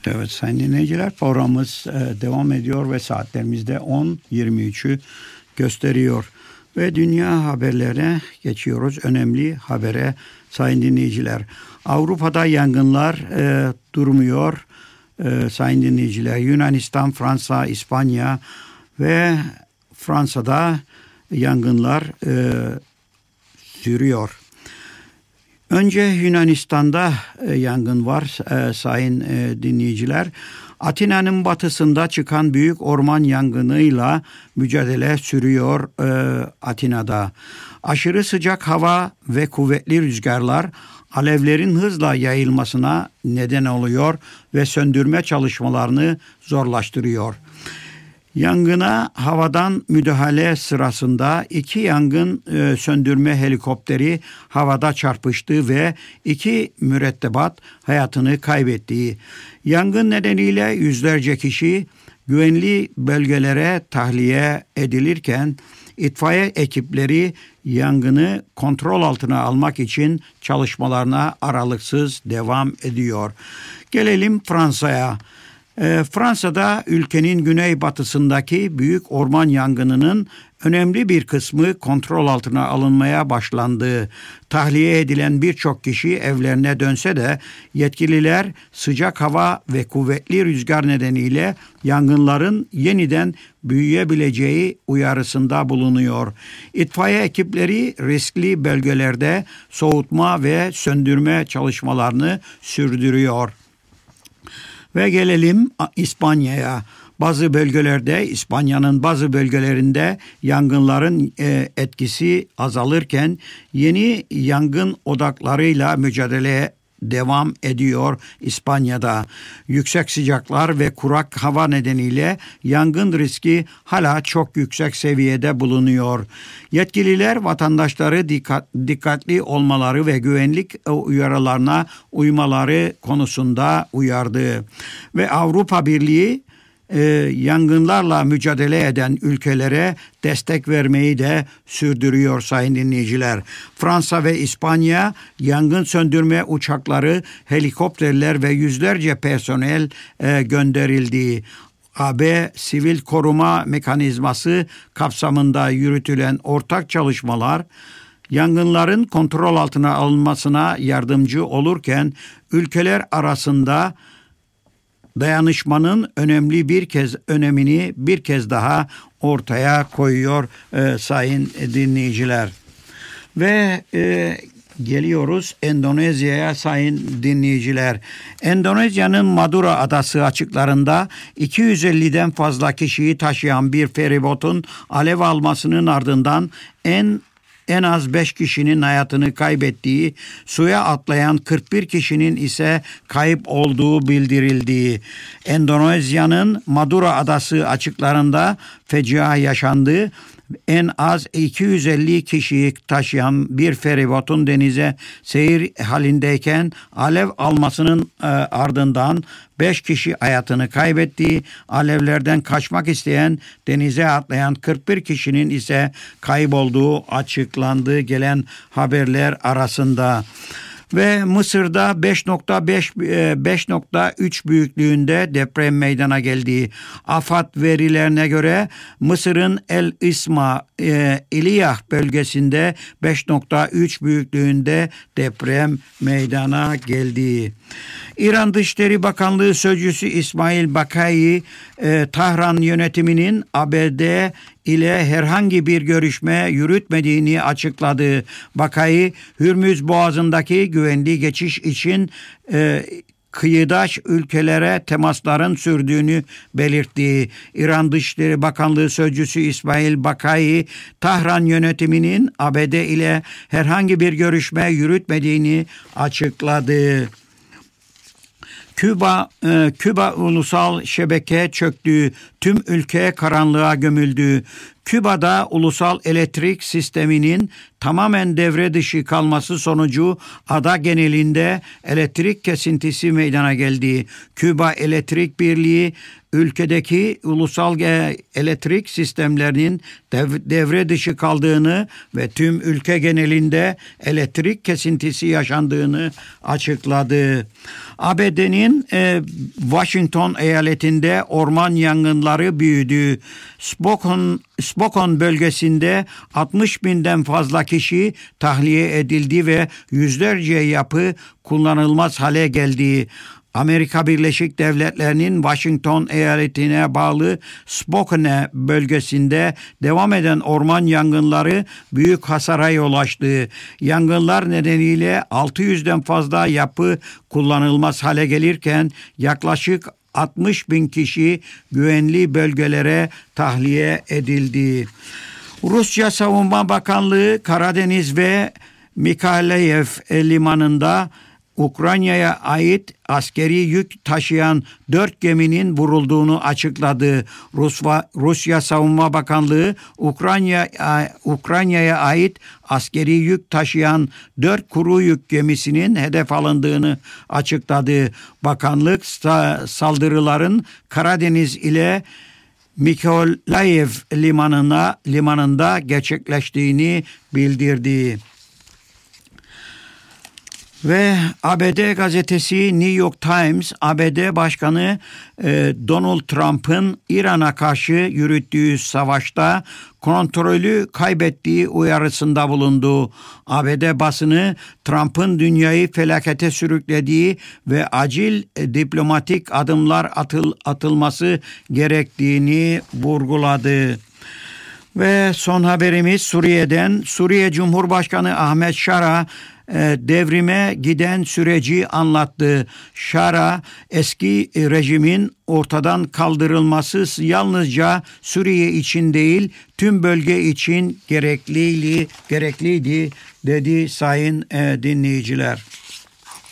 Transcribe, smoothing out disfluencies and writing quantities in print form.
Evet sayın dinleyiciler, programımız devam ediyor ve saatlerimizde 10:23'ü gösteriyor. Ve dünya haberlerine geçiyoruz. Önemli habere sayın dinleyiciler. Avrupa'da yangınlar durmuyor sayın dinleyiciler. Yunanistan, Fransa, İspanya ve Fransa'da yangınlar sürüyor. Önce Yunanistan'da yangın var sayın dinleyiciler. Atina'nın batısında çıkan büyük orman yangınıyla mücadele sürüyor Atina'da. Aşırı sıcak hava ve kuvvetli rüzgarlar alevlerin hızla yayılmasına neden oluyor ve söndürme çalışmalarını zorlaştırıyor. Yangına havadan müdahale sırasında 2 yangın söndürme helikopteri havada çarpıştı ve 2 mürettebat hayatını kaybetti. Yangın nedeniyle yüzlerce kişi güvenli bölgelere tahliye edilirken itfaiye ekipleri yangını kontrol altına almak için çalışmalarına aralıksız devam ediyor. Gelelim Fransa'ya. Fransa'da ülkenin güneybatısındaki büyük orman yangınının önemli bir kısmı kontrol altına alınmaya başlandı. Tahliye edilen birçok kişi evlerine dönse de yetkililer sıcak hava ve kuvvetli rüzgar nedeniyle yangınların yeniden büyüyebileceği uyarısında bulunuyor. İtfaiye ekipleri riskli bölgelerde soğutma ve söndürme çalışmalarını sürdürüyor. Ve gelelim İspanya'ya. İspanya'nın bazı bölgelerinde yangınların etkisi azalırken yeni yangın odaklarıyla mücadele devam ediyor İspanya'da. Yüksek sıcaklar ve kurak hava nedeniyle yangın riski hala çok yüksek seviyede bulunuyor. Yetkililer vatandaşları dikkatli olmaları ve güvenlik uyarılarına uymaları konusunda uyardı. Ve Avrupa Birliği yangınlarla mücadele eden ülkelere destek vermeyi de sürdürüyor sayın dinleyiciler. Fransa ve İspanya yangın söndürme uçakları, helikopterler ve yüzlerce personel gönderildi. AB Sivil Koruma Mekanizması kapsamında yürütülen ortak çalışmalar yangınların kontrol altına alınmasına yardımcı olurken ülkeler arasında dayanışmanın önemini bir kez daha ortaya koyuyor sayın dinleyiciler. Ve geliyoruz Endonezya'ya sayın dinleyiciler. Endonezya'nın Madura adası açıklarında 250'den fazla kişiyi taşıyan bir feribotun alev almasının ardından en az 5 kişinin hayatını kaybettiği, suya atlayan 41 kişinin ise kayıp olduğu bildirildi. Endonezya'nın Madura adası açıklarında fecia yaşandı. En az 250 kişiyi taşıyan bir feribotun denize seyir halindeyken alev almasının ardından 5 kişi hayatını kaybetti. Alevlerden kaçmak isteyen, denize atlayan 41 kişinin ise kaybolduğu açıklandı gelen haberler arasında. Ve Mısır'da 5.3 büyüklüğünde deprem meydana geldi. AFAD verilerine göre Mısır'ın El İsma, İliyah bölgesinde 5.3 büyüklüğünde deprem meydana geldi. İran Dışişleri Bakanlığı Sözcüsü İsmail Bakai, Tahran yönetiminin ABD ile herhangi bir görüşme yürütmediğini açıkladı. Bakai, Hürmüz Boğazı'ndaki güvenli geçiş için kıyıdaş ülkelere temasların sürdüğünü belirtti. İran Dışişleri Bakanlığı Sözcüsü İsmail Bakai, Tahran yönetiminin ABD ile herhangi bir görüşme yürütmediğini açıkladı. Küba ulusal şebeke çöktü. Tüm ülke karanlığa gömüldü. Küba'da ulusal elektrik sisteminin tamamen devre dışı kalması sonucu ada genelinde elektrik kesintisi meydana geldi. Küba Elektrik Birliği ülkedeki ulusal elektrik sistemlerinin devre dışı kaldığını ve tüm ülke genelinde elektrik kesintisi yaşandığını açıkladı. ABD'nin Washington eyaletinde orman yangınları büyüdü. Spokane bölgesinde 60 binden fazla kişi tahliye edildi ve yüzlerce yapı kullanılmaz hale geldi. Amerika Birleşik Devletleri'nin Washington eyaletine bağlı Spokane bölgesinde devam eden orman yangınları büyük hasara yol açtı. Yangınlar nedeniyle 600'den fazla yapı kullanılmaz hale gelirken yaklaşık 60 bin kişi güvenli bölgelere tahliye edildi. Rusya Savunma Bakanlığı Karadeniz ve Mykolaiv limanında Ukrayna'ya ait askeri yük taşıyan 4 geminin vurulduğunu açıkladı. Rusya Savunma Bakanlığı Ukrayna'ya ait askeri yük taşıyan 4 kuru yük gemisinin hedef alındığını açıkladı. Bakanlık saldırıların Karadeniz ile Mykolaiv limanında gerçekleştiğini bildirdi. Ve ABD gazetesi New York Times, ABD Başkanı Donald Trump'ın İran'a karşı yürüttüğü savaşta kontrolü kaybettiği uyarısında bulundu. ABD basını Trump'ın dünyayı felakete sürüklediği ve acil diplomatik adımlar atılması gerektiğini vurguladı. Ve son haberimiz Suriye'den. Suriye Cumhurbaşkanı Ahmet Şara devrime giden süreci anlattı. Şara, eski rejimin ortadan kaldırılması yalnızca Suriye için değil, tüm bölge için gerekliydi dedi sayın dinleyiciler.